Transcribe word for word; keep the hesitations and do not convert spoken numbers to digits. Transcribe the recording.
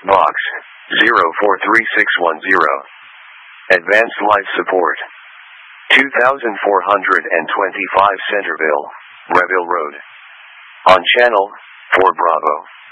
Box zero four three six one zero. Advanced Life Support. two thousand four hundred twenty-five Centerville, Reville Road. On channel four Bravo.